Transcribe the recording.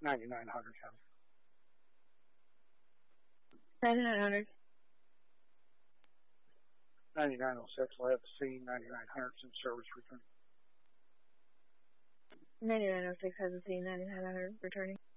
9900 has. 9900. 9906 will have the C. 9900 in service return. 9906 has a C. 9900 returning.